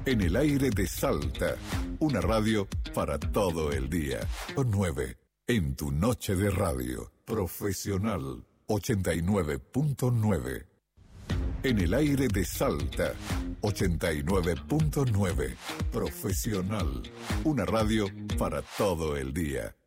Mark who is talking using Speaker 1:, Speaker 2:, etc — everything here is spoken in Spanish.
Speaker 1: En el aire de Salta, una radio para todo el día. Con 9, en tu noche de radio, profesional 89.9. En el aire de Salta, 89.9, profesional, una radio para todo el día.